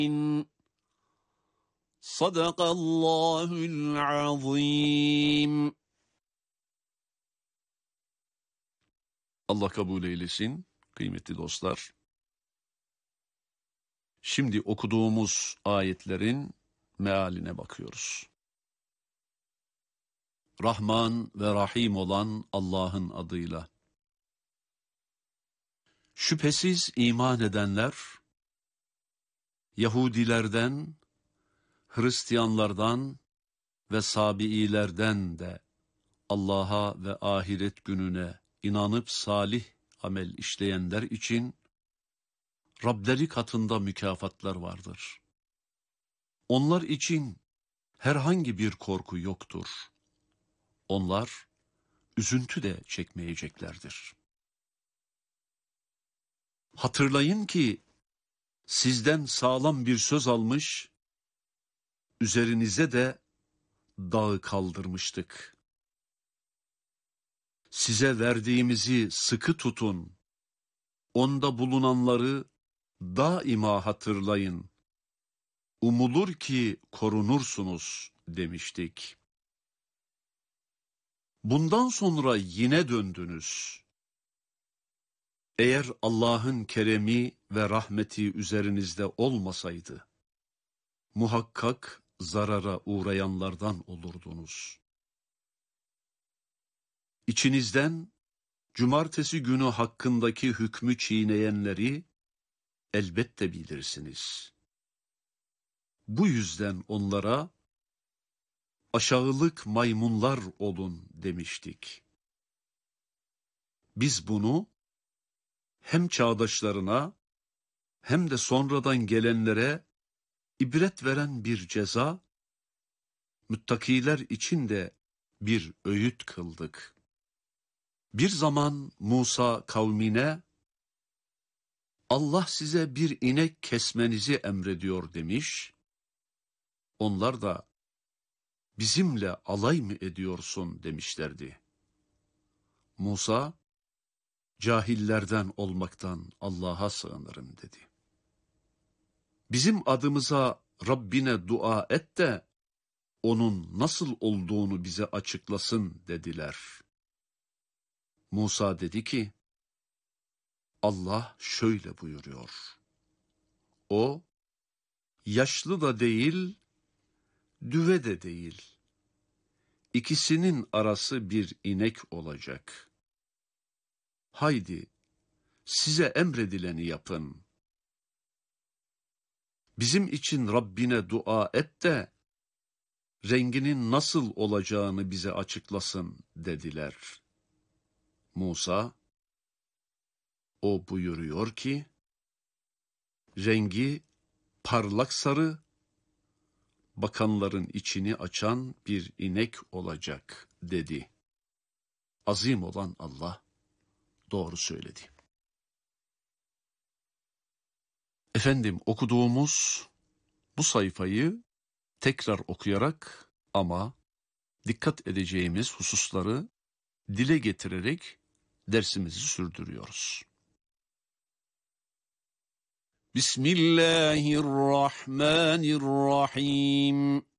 Sadakallahul azim. Allah kabul eylesin kıymetli dostlar. Şimdi okuduğumuz ayetlerin mealine bakıyoruz. Rahman ve Rahim olan Allah'ın adıyla. Şüphesiz iman edenler, Yahudilerden, Hristiyanlardan ve Sabiilerden de Allah'a ve ahiret gününe inanıp salih amel işleyenler için Rableri katında mükafatlar vardır. Onlar için herhangi bir korku yoktur. Onlar üzüntü de çekmeyeceklerdir. Hatırlayın ki sizden sağlam bir söz almış, üzerinize de dağı kaldırmıştık. Size verdiğimizi sıkı tutun, onda bulunanları daima hatırlayın. Umulur ki korunursunuz demiştik. Bundan sonra yine döndünüz. Eğer Allah'ın keremi ve rahmeti üzerinizde olmasaydı, muhakkak zarara uğrayanlardan olurdunuz. İçinizden cumartesi günü hakkındaki hükmü çiğneyenleri elbette bilirsiniz. Bu yüzden onlara aşağılık maymunlar olun demiştik. Biz bunu hem çağdaşlarına hem de sonradan gelenlere ibret veren bir ceza, müttakiler için de bir öğüt kıldık. Bir zaman Musa kavmine, Allah size bir inek kesmenizi emrediyor demiş, onlar da bizimle alay mı ediyorsun demişlerdi. Musa, cahillerden olmaktan Allah'a sığınırım dedi. Bizim adımıza Rabbine dua et de onun nasıl olduğunu bize açıklasın dediler. Musa dedi ki, Allah şöyle buyuruyor. O, yaşlı da değil, düve de değil. İkisinin arası bir inek olacak. Haydi, size emredileni yapın. Bizim için Rabbine dua et de, renginin nasıl olacağını bize açıklasın dediler. Musa, o buyuruyor ki, rengi parlak sarı, bakanların içini açan bir inek olacak dedi. Azim olan Allah doğru söyledi. Efendim, okuduğumuz bu sayfayı tekrar okuyarak ama dikkat edeceğimiz hususları dile getirerek dersimizi sürdürüyoruz. Bismillahirrahmanirrahim.